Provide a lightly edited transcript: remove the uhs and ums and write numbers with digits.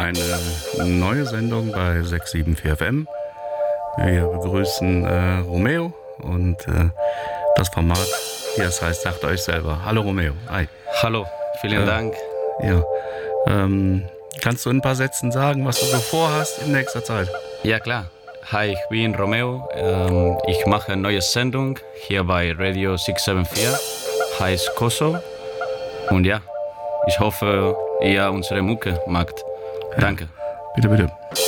eine neue Sendung bei 674 FM. Wir begrüßen Romeo und das Format, wie es heißt, sagt euch selber. Hallo Romeo, hi. Hallo, vielen Dank. Ja, kannst du in ein paar Sätzen sagen, was du so vorhast in nächster Zeit? Ja, klar. Hi, ich bin Romeo. Ich mache eine neue Sendung hier bei Radio 674, heißt Koso. Und ja, ich hoffe, ihr unsere Mucke mag. Danke. Bitte, bitte.